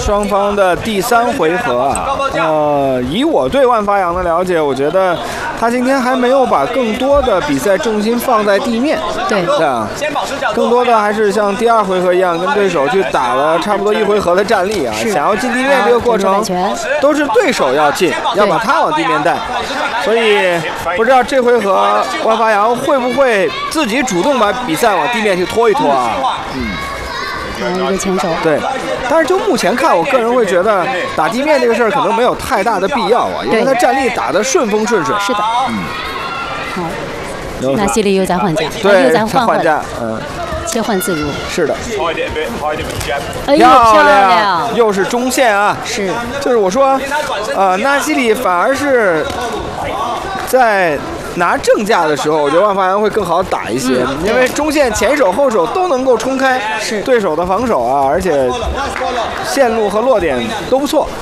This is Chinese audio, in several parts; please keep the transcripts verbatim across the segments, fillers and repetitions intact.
双方的第三回合啊，呃，以我对万发扬的了解，我觉得他今天还没有把更多的比赛重心放在地面， 对啊，更多的还是像第二回合一样，跟对手去打了差不多一回合的战力啊，想要进地面这个过程都是对手要进，要把他往地面带，所以不知道这回合万发扬会不会自己主动把比赛往地面去拖一拖啊？嗯。 一个前手， 对，但是就目前看，我个人会觉得打地面这个事儿可能没有太大的必要啊，因为他战力打得顺风顺水。 是的， 嗯， 好，那西里又在换架， 对， 又在换换架，嗯， 切换自如， 是的， 哎呦，漂亮， 又是中线啊， 是， 就是我说，呃，纳西里反而是在拿正架的时候，我觉得万发扬会更好打一些，嗯、因为中线前手后手都能够冲开对手的防守啊，而且线路和落点都不错。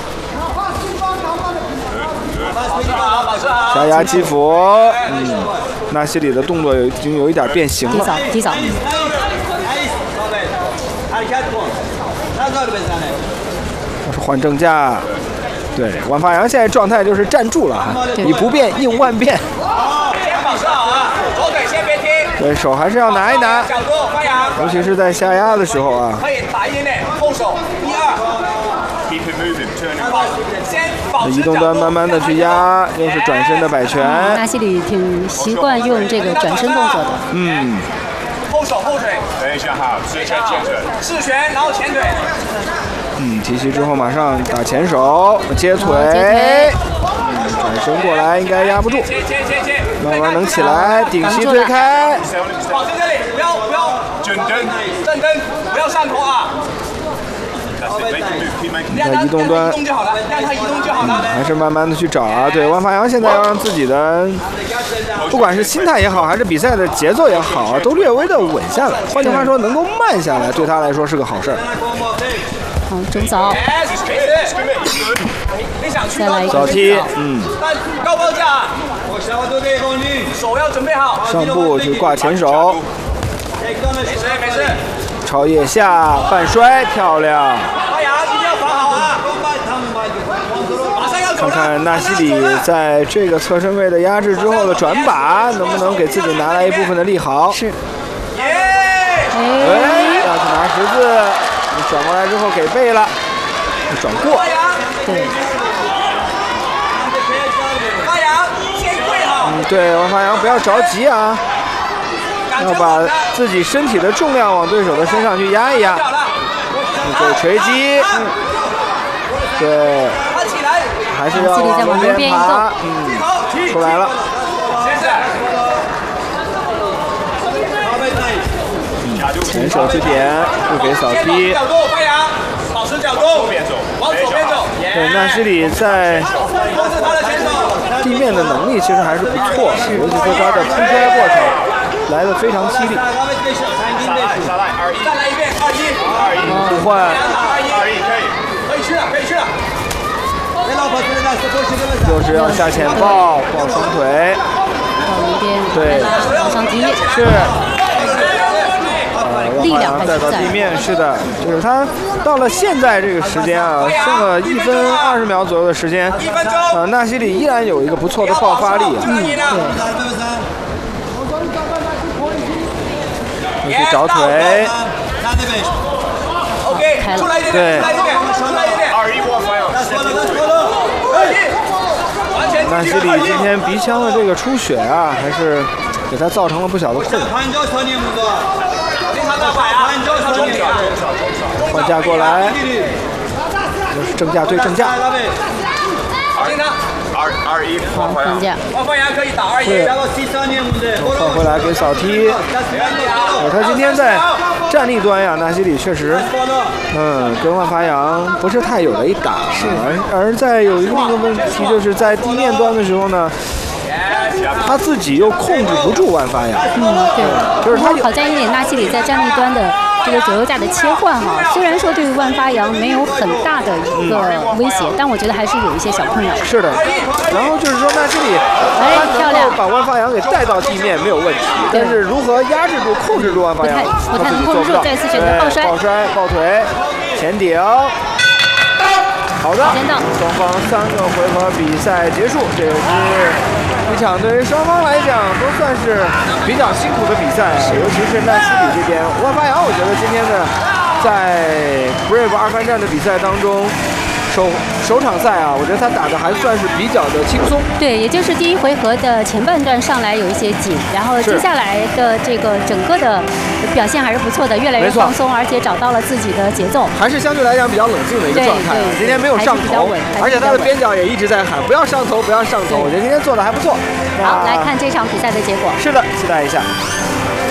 下压击服，嗯，纳西里的动作有已经有一点变形了。 提早，提早。 我是换正架，对，万发扬现在状态就是站住了哈，以不变应万变。对手还是要拿一拿，尤其是在下压的时候啊。可以打一点点后手，一二。移动端慢慢的去压，又是转身的摆拳。 纳西里挺习惯用这个转身动作的。 嗯。 后手后腿，等一下哈，直拳前腿，试拳然后前腿。 嗯，提膝之后马上打前手，接腿。嗯，转身过来应该压不住。慢慢能起来，顶膝推开。 保持这里，不要不要正蹬，正蹬，不要上头啊。 那移动端， 移动就好了，让他移动就好了。 还是慢慢的去找啊。对，万发扬现在要让自己的，不管是心态也好，还是比赛的节奏也好，都略微的稳下来。换句话说，能够慢下来，对他来说是个好事儿。 好，中扫。再来一个扫踢，嗯。 高抛架，手要准备好。 上步去挂前手。 没事没事。 朝腋下半摔，漂亮。看看纳西里在这个侧身位的压制之后的转把，能不能给自己拿来一部分的利好？ 是。 哎，要去拿十字，你转过来之后给背了，转过。 对。 嗯，对，王发扬不要着急啊。要把自己身体的重量往对手的身上去压一压，给锤击，嗯，对，还是要往旁边爬，嗯，出来了，嗯，前手去点，不给扫踢， 保持角度，往左边走， 对，纳西里在地面的能力其实还是不错的，尤其是他的扑摔过程。来的非常犀利，互换， 可以去了，可以去了。 就是要下前抱，抱双腿， 抱一边， 对， 往上提， 是， 力量还带到是在。 地面，是的，就是他到了现在这个时间啊，剩了一分二十秒左右的时间，呃，纳西里依然有一个不错的爆发力啊， 嗯，对。 去找腿 ，OK，出来一点， 对， 出来一点，出来一点，二一我纳西里今天鼻腔的这个出血啊，还是给他造成了不小的困扰。换架过来，又是正架对正架。 二二一， 好，换架。 万发扬可以打二一。 对，换回来给扫踢。呃，他今天在站立端呀，纳西里确实，嗯，跟万发扬不是太有的一打。是。而而在有一个另一个问题，就是在地面端的时候呢，他自己又控制不住万发扬。 嗯，对。 就是他好在一点，纳西里在站立端的这个左右架的切换哈，虽然说对于万发扬没有很大的一个威胁，但我觉得还是有一些小困扰。 是的。然后就是说纳西里， 哎，漂亮， 把万发扬给带到地面没有问题，但是如何压制住、控制住万发扬， 不太不太能控制住，再次选择抱摔、 抱摔、抱腿、前顶。 好的， 时间到， 双方三个回合比赛结束，这也是一场对于双方来讲都算是比较辛苦的比赛，尤其是奈斯比这边。万发扬，我觉得今天的在 Brave 二番战的比赛当中。首首场赛啊，我觉得他打的还算是比较的轻松。 对，也就是第一回合的前半段上来有一些紧，然后接下来的这个整个的表现还是不错的，越来越放松，而且找到了自己的节奏。 还是相对来讲比较冷静的一个状态。今天没有上头，而且他的边角也一直在喊不要上头，不要上头。我觉得今天做的还不错。 好，来看这场比赛的结果。 是的，期待一下。